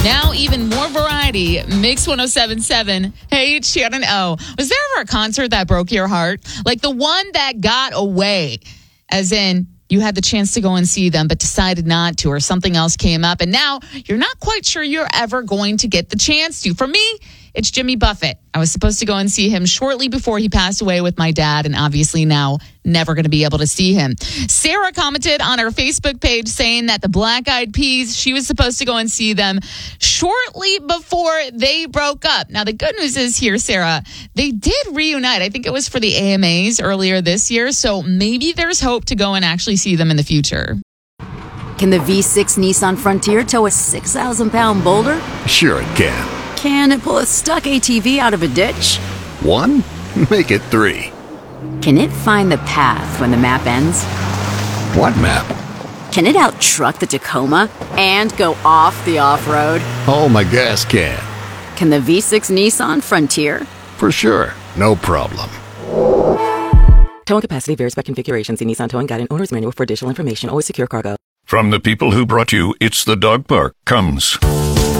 Now even more variety. Mix 107.7. Hey, it's Shannon O. Was there ever a concert that broke your heart? Like the one that got away, as in you had the chance to go and see them but decided not to, or something else came up and now you're not quite sure you're ever going to get the chance to. For me, it's Jimmy Buffett. I was supposed to go and see him shortly before he passed away with my dad, and obviously now never going to be able to see him. Sarah commented on our Facebook page saying that the Black Eyed Peas, she was supposed to go and see them shortly before they broke up. Now, the good news is here, Sarah, they did reunite. I think it was for the AMAs earlier this year, so maybe there's hope to go and actually see them in the future. Can the V6 Nissan Frontier tow a 6,000-pound boulder? Sure it can. Can it pull a stuck ATV out of a ditch? 1? Make it 3. Can it find the path when the map ends? What map? Can it out-truck the Tacoma and go off the off-road? Oh, my gas can. Can the V6 Nissan Frontier? For sure. No problem. Towing capacity varies by configuration. See Nissan Towing Guide and Owner's Manual for additional information. Always secure cargo. From the people who brought you It's the Dog Park comes